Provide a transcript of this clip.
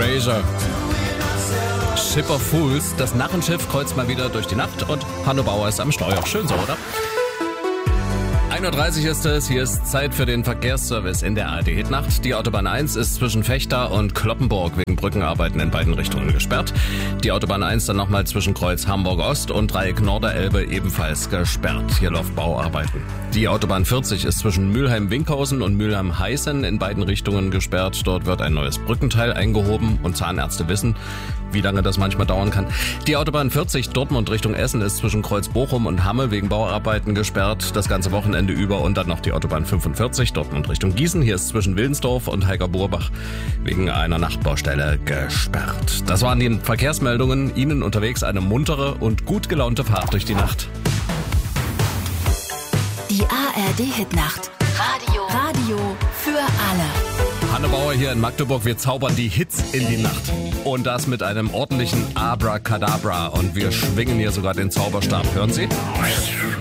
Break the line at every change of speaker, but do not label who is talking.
Fraser. Ship of Fools, das Narrenschiff kreuzt mal wieder durch die Nacht und Hanno Bauer ist am Steuer. Schön so, oder? 1:30 Uhr ist es, hier ist Zeit für den Verkehrsservice in der ARD-Hitnacht. Die Autobahn 1 ist zwischen Vechta und Cloppenburg wegen Brückenarbeiten in beiden Richtungen gesperrt. Die Autobahn 1 dann nochmal zwischen Kreuz Hamburg-Ost und Dreieck Norderelbe ebenfalls gesperrt. Hier läuft Bauarbeiten. Die Autobahn 40 ist zwischen Mülheim-Winkhausen und Mülheim-Heißen in beiden Richtungen gesperrt. Dort wird ein neues Brückenteil eingehoben und Zahnärzte wissen, wie lange das manchmal dauern kann. Die Autobahn 40 Dortmund Richtung Essen ist zwischen Kreuz Bochum und Hamme wegen Bauarbeiten gesperrt. Das ganze Wochenende über und dann noch die Autobahn 45 Dortmund Richtung Gießen. Hier ist zwischen Willensdorf und Heiger-Burbach wegen einer Nachtbaustelle gesperrt. Das waren die Verkehrsmeldungen. Ihnen unterwegs eine muntere und gut gelaunte Fahrt durch die Nacht.
Die ARD-Hitnacht. Radio für alle.
Hanno Bauer hier in Magdeburg. Wir zaubern die Hits in die Nacht. Und das mit einem ordentlichen Abracadabra. Und wir schwingen hier sogar den Zauberstab. Hören Sie?